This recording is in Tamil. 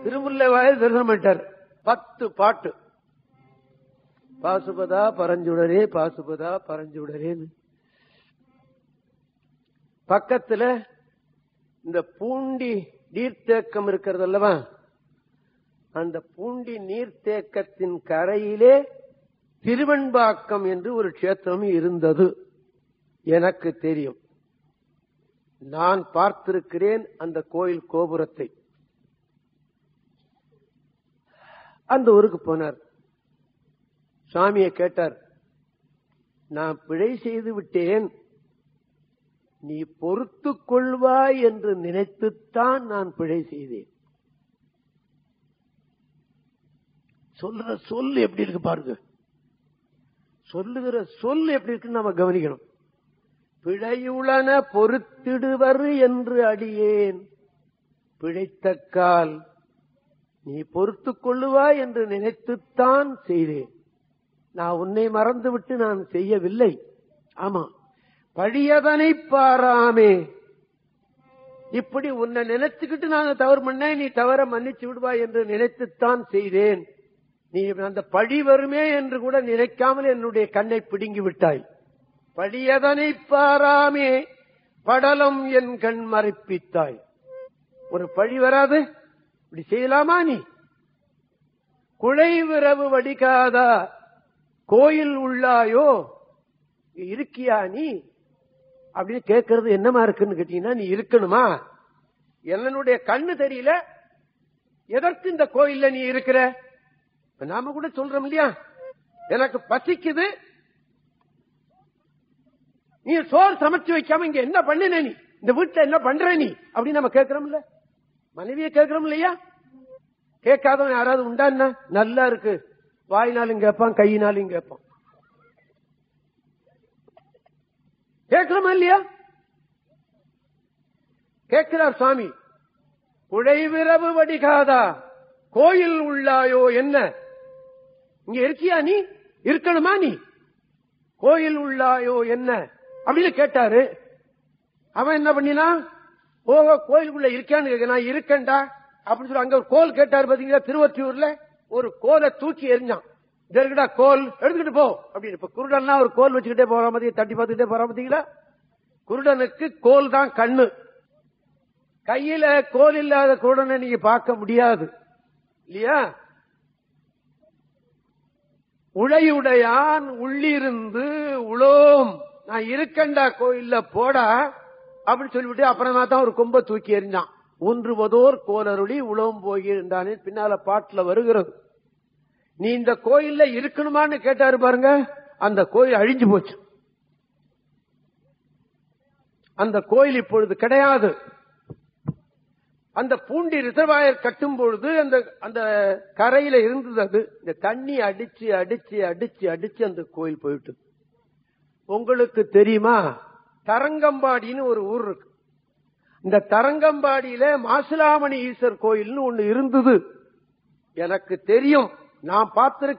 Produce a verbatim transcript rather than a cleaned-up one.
திருமுல்லை வாயில் தரிசனம் பண்ணிட்டார். பத்து பாட்டு, பாசுபதா பரஞ்சுடரே பாசுபதா பரஞ்சுடரேன்னு. பக்கத்துல இந்த பூண்டி நீர்த்தேக்கம் இருக்கிறது அல்லவா, அந்த பூண்டி நீர்த்தேக்கத்தின் கரையிலே திருவெண்பாக்கம் என்று ஒரு கஷேத்திரம் இருந்தது. எனக்கு தெரியும், நான் பார்த்திருக்கிறேன் அந்த கோயில் கோபுரத்தை. அந்த ஊருக்கு போனார். சாமியை கேட்டார், நான் பிழை செய்து விட்டேன், நீ பொறுத்துக் கொள்வாய் என்று நினைத்துத்தான் நான் பிழை செய்தேன். சொல்ற சொல் எப்படி இருக்கு பாருங்க, சொல்லுகிற சொல் எப்படி இருக்குன்னு நாம கவனிக்கணும். பிழையுளன பொறுத்திடுவர் என்று அடியேன் பிழைத்தக்கால் நீ பொறுத்துக் கொள்ளுவாய் என்று நினைத்துத்தான் செய்தேன். நான் உன்னை மறந்துவிட்டு நான் செய்யவில்லை. ஆமா, பழியதனை பாராமே, இப்படி உன்னை நினைச்சுக்கிட்டு நான் தவறு பண்ண, நீ தவற மன்னிச்சு விடுவாய் என்று நினைத்துத்தான் செய்தேன். நீ அந்த பழி வருமே என்று கூட நினைக்காமல் என்னுடைய கண்ணை பிடுங்கி விட்டாய். பழியதனை பாராமே படலம் என் கண் மறைப்பித்தாய். ஒரு பழி வராது, இப்படி செய்யலாமா நீ? குழைவிரவு வடிகாதா கோயில் உள்ளாயோ, இருக்கியா நீ அப்படின்னு கேட்கறது என்னமா இருக்குன்னு கேட்டீங்கன்னா, நீ இருக்கணுமா? என்னுடைய கண்ணு தெரியல, எதற்கு இந்த கோயில்ல நீ இருக்கிற? நாம கூட சொல்றோம் இல்லையா, எனக்கு பசிக்குது, நீ சோறு சமைச்சு வைக்காம இங்க என்ன பண்ணின, நீ இந்த வீட்டுல என்ன பண்ற நீ அப்படின்னு நம்ம கேட்கிறோம்ல, மனைவியை கேட்கிறோம் இல்லையா? கேட்காதவன் யாராவது உண்டா? என்ன நல்லா இருக்கு, வாயினாலும் கேட்பான், கையினாலும் கேட்பான். கேட்கிறோமா இல்லையா? கேட்கிறார் சுவாமி, குழைவிரவு வடிகாதா கோயில் உள்ளாயோ, என்ன இங்க இருக்கியா நீ? இருக்கணுமா நீ? கோயில் உள்ளாயோ என்ன அப்படின்னு கேட்டாரு. அவன் என்ன பண்ணினா, ஓ கோயிலுக்குள்ள இருக்கான்னு கேட்க, நான் இருக்கேன்டா அப்படின்னு சொல்லி அங்க ஒரு கோல் கேட்டாரு. பாத்தீங்களா, திருவொற்றியூர்ல ஒரு கோலை தூக்கி எரிஞ்சான். இதற்குடா கோல், எடுத்துக்கிட்டு போ அப்படின்னு. இப்ப குருடன்னா ஒரு கோல் வச்சுக்கிட்டே போற மாதிரி தட்டி பார்த்துக்கிட்டே போற பாத்தீங்களா? குருடனுக்கு கோல் தான் கண்ணு. கையில கோல் இல்லாத குருடனை நீங்க பார்க்க முடியாது இல்லையா? உழையுடையான் உள்ளிருந்து உளோம், நான் இருக்கண்டா கோயில்ல போடா அப்படின்னு சொல்லிவிட்டு அப்புறமா தான் ஒரு கொம்ப தூக்கி எறிஞ்சான். ஒன்றுவதோர் கோலருளி உளவும் போகின்றானே பின்னால பாட்டுல வருகிறது. நீ இந்த கோயில்ல இருக்கணுமான்னு கேட்டாரு பாருங்க, அந்த கோயில் அழிஞ்சு போச்சு. அந்த கோயில் இப்பொழுது கிடையாது. அந்த பூண்டி ரிசர்வாயர் கட்டும் பொழுது அந்த அந்த கரையில இருந்தது. அது இந்த தண்ணி அடிச்சு அடிச்சு அடிச்சு அடிச்சு அந்த கோயில் போயிட்டு. உங்களுக்கு தெரியுமா, தரங்கம்பாடின்னு ஒரு ஊர் இருக்கு. இந்த தரங்கம்பாடியில மாசிலாமணி ஈஸ்வர் கோயில்னு ஒண்ணு இருந்தது. எனக்கு தெரியும், நான் பார்த்திருக்கேன்.